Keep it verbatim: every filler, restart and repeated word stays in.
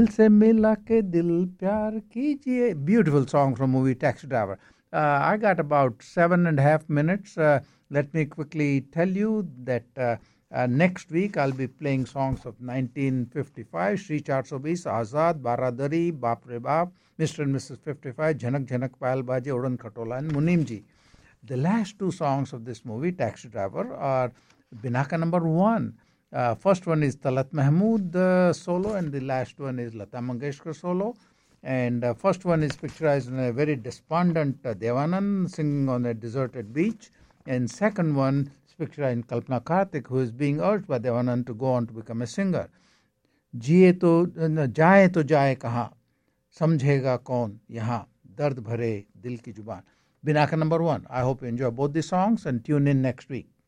दिल से मिला के दिल प्यार कीजिए. Beautiful song from movie Taxi Driver. Uh, I got about seven and a half minutes. Uh, let me quickly tell you that uh, uh, next week I'll be playing songs of nineteen fifty-five, Shri four twenty, Azad, Baradari, Baap Re Baap, Mister and Missus fifty-five, Jhanak Jhanak Payal Baje, Udan Khatola, and Munim Ji. The last two songs of this movie, Taxi Driver, are Binaka number one. Uh, first one is Talat Mahmood uh, solo, and the last one is Lata Mangeshkar solo. And uh, first one is picturized in a very despondent uh, Devanand singing on a deserted beach. And second one is picturized in Kalpana Karthik, who is being urged by Devanand to go on to become a singer. जिए तो जाए तो जाए कहाँ समझेगा कौन यहाँ दर्द भरे दिल की जुबान. Binaka number one. I hope you enjoy both the songs and tune in next week.